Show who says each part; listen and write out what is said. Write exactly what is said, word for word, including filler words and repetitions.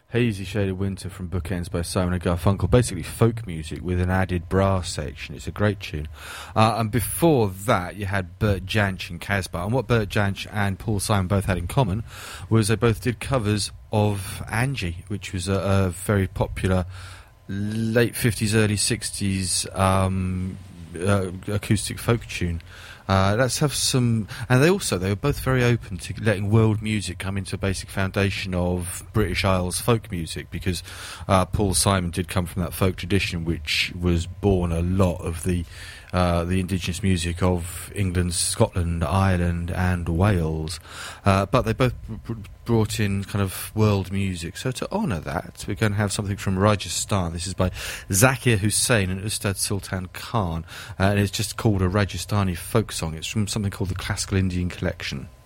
Speaker 1: Hazy Shade of Winter from Bookends by Simon and Garfunkel, basically folk music with an added brass section. It's a great tune. Uh, and before that, you had Bert Jansch and Casbah. And what Bert Jansch and Paul Simon both had in common was they both did covers of Angie, which was a, a very popular late fifties, early sixties um, uh, acoustic folk tune. Uh, let's have some, and they also they were both very open to letting world music come into a basic foundation of British Isles folk music, because uh, Paul Simon did come from that folk tradition, which was born a lot of the uh, the indigenous music of England, Scotland, Ireland, and Wales. Uh, but they both b- brought in kind of world music. So to honour that, we're going to have something from Rajasthan. This is by Zakir Hussain and Ustad Sultan Khan, uh, and it's just called a Rajasthani folk song. It's from something called the Classical Indian Collection.